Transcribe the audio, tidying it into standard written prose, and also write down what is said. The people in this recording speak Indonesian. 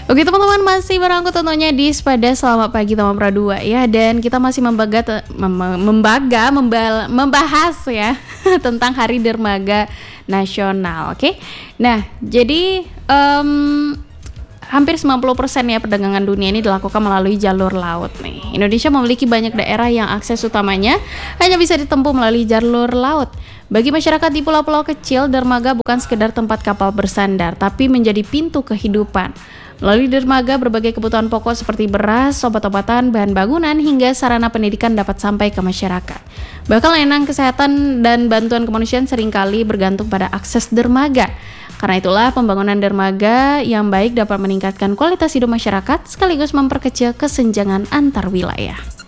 Oke teman-teman, masih bareng aku tentunya di Spada Selamat Pagi Tamapra 2 ya. Dan kita masih membahas ya tentang Hari Dermaga Nasional. Oke. Nah, jadi hampir 90% ya perdagangan dunia ini dilakukan melalui jalur laut nih. Indonesia memiliki banyak daerah yang akses utamanya hanya bisa ditempuh melalui jalur laut. Bagi masyarakat di pulau-pulau kecil, dermaga bukan sekedar tempat kapal bersandar, tapi menjadi pintu kehidupan. Melalui dermaga, berbagai kebutuhan pokok seperti beras, obat-obatan, bahan bangunan, hingga sarana pendidikan dapat sampai ke masyarakat. Bahkan layanan kesehatan dan bantuan kemanusiaan seringkali bergantung pada akses dermaga. Karena itulah pembangunan dermaga yang baik dapat meningkatkan kualitas hidup masyarakat sekaligus memperkecil kesenjangan antar wilayah.